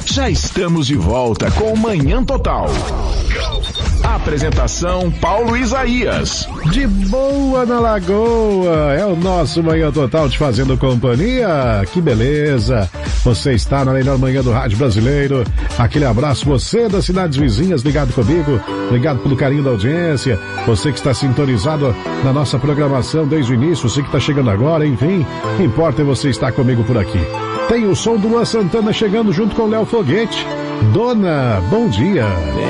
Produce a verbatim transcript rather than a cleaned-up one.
Já estamos de volta com Manhã Total. Apresentação Paulo Isaías. De boa na Lagoa, é o nosso Manhã Total te fazendo companhia. Que beleza, você está na melhor manhã do rádio brasileiro. Aquele abraço, você das cidades vizinhas ligado comigo, ligado pelo carinho da audiência, você que está sintonizado na nossa programação desde o início, você que está chegando agora, enfim, importa é você estar comigo por aqui. Tem o som do Luan Santana chegando junto com o Léo Foguete. Dona, bom dia.